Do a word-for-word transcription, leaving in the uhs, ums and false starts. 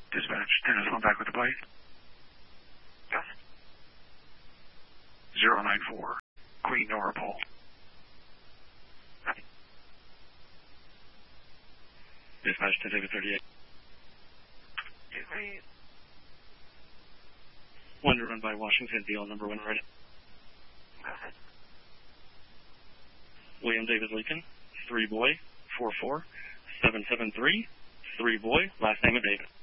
Dispatch, Dennis, one back with the bite. Yes. zero nine four, Queen Nora Pole. Copy. Dispatch to David thirty-eight. David. One to run by Washington, deal number one ready. Go ahead. William David Lincoln, three boy, four four, seven seven three, three boy, last name of David.